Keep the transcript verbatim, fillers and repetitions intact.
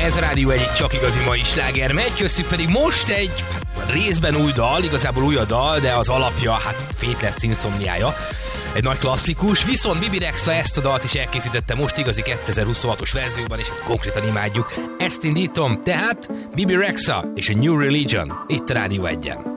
Ez a Rádió egyik csak igazi mai sláger megy, köztük pedig most egy hát, részben új dal, igazából új a dal, de az alapja, hát Faithless Insomniája. Egy nagy klasszikus, viszont Bibi Rexha ezt a dalt is elkészítette most igazi kétezer-huszonhatos verzióban, és hát konkrétan imádjuk. Ezt indítom, tehát Bibi Rexha és a New Religion itt a Rádió egyen.